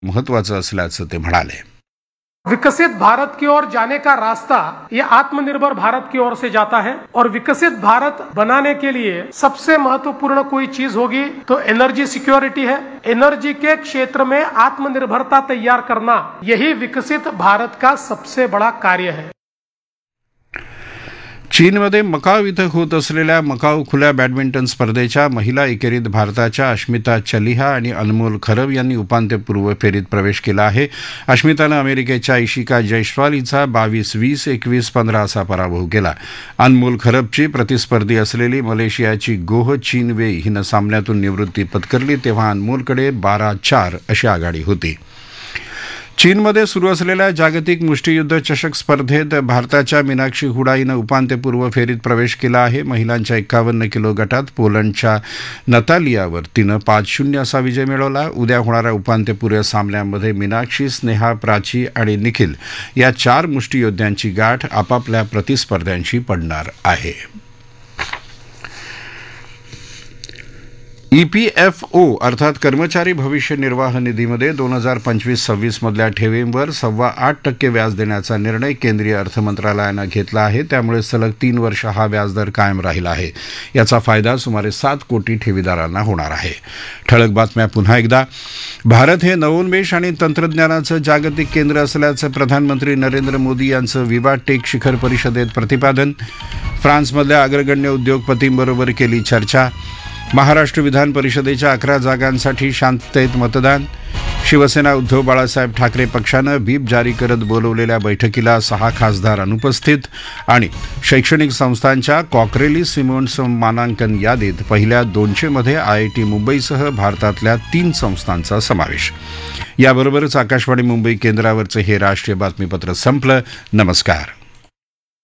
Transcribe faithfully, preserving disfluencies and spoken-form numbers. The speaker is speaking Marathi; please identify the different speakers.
Speaker 1: महत्त्वाचं असल्याचं ते म्हणाले.
Speaker 2: विकसित भारत की ओर जाने का रास्ता ये आत्मनिर्भर भारत की ओर से जाता है और विकसित भारत बनाने के लिए सबसे महत्वपूर्ण कोई चीज होगी तो एनर्जी सिक्योरिटी है. एनर्जी के क्षेत्र में आत्मनिर्भरता तैयार करना यही विकसित भारत का सबसे बड़ा कार्य है.
Speaker 1: चीनमध्ये मकाव इथं होत असलेल्या मकाव खुल्या बॅडमिंटन स्पर्धेच्या महिला एकेरीत भारताच्या अश्मिता चलिहा आणि अनमोल खरब यांनी उपांत्यपूर्व फेरीत प्रवेश केला आहे. अश्मितानं अमेरिकेच्या इशिका जयस्वाल हिचा बावीस वीस एकवीस पंधरा असा पराभव केला. अनमोल खरबची प्रतिस्पर्धी असलेली मलेशियाची गोह चीन वेई हिनं सामन्यातून निवृत्ती पत्करली तेव्हा अनमोलकडे बारा चार अशी आघाडी होती. चीनमध्ये सुरू असलेल्या जागतिक मुष्टियुद्ध चषक स्पर्धेत भारताच्या मीनाक्षी हुडा हिनं उपांत्यपूर्व फेरीत प्रवेश केला आहे. महिलांच्या एक्कावन्न किलो गटात पोलंडच्या नतालियावर तिनं पाच शून्य असा विजय मिळवला. उद्या होणाऱ्या उपांत्यपूर्व सामन्यामध्ये मीनाक्षी, स्नेहा, प्राची आणि निखिल या चार मुष्टियोद्ध्यांची गाठ आपापल्या प्रतिस्पर्ध्यांशी पडणार आहे. ई पी एफ ओ अर्थात कर्मचारी भविष्य निर्वाह निधीमध्ये दोन हजार पंचवीस सव्वीस मधल्या ठेवींवर सव्वा आठ टक्के व्याज देण्याचा निर्णय केंद्रीय अर्थमंत्रालयानं घेतला आहे. त्यामुळे सलग तीन वर्ष हा व्याजदर कायम राहिला आहे. याचा फायदा सुमारे सात कोटी ठेवीदारांना होणार आहे. ठळक बातम्या पुन्हा एकदा. भारत हे नवोन्मेष आणि तंत्रज्ञानाचं जागतिक केंद्र असल्याचं प्रधानमंत्री नरेंद्र मोदी यांचं विवा टेक शिखर परिषदेत प्रतिपादन. फ्रान्समधल्या अग्रगण्य उद्योगपतींबरोबर केली चर्चा. महाराष्ट्र विधान परिषदेच्या अकरा जागांसाठी शांततेत मतदान. शिवसेना उद्धव बाळासाहेब ठाकरे पक्षानं व्हीप जारी करत बोलवलेल्या बैठकीला सहा खासदार अनुपस्थित. आणि शैक्षणिक संस्थांच्या कॉक्रेली सिमोन्स मानांकन यादीत पहिल्या दोनशेमध्ये आय आय टी मुंबईसह भारतातल्या तीन संस्थांचा समावेश. याबरोबरच आकाशवाणी मुंबई केंद्रावरचं हे राष्ट्रीय बातमीपत्र संपलं. नमस्कार.